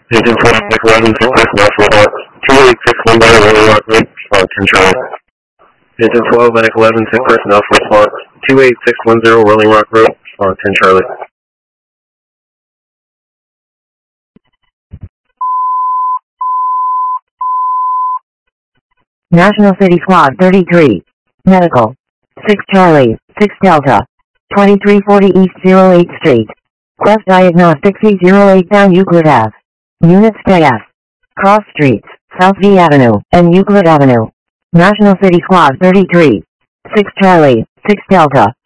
Agent 4, Mike 11, Chris North, 2861 by Rolling Rock Road, response 10 Charlie. Agent 12, Medic 11, Chris North, response 28610 Rolling Rock Road, response 10 Charlie. National City Squad 33. Medical. 6 Charlie, 6 Delta. 2340 East 08th Street. Quest Diagnostics E08 down Euclid Ave. Unit staff. Cross Streets, South V Avenue, and Euclid Avenue. National City Squad 33. 6 Charlie, 6 Delta.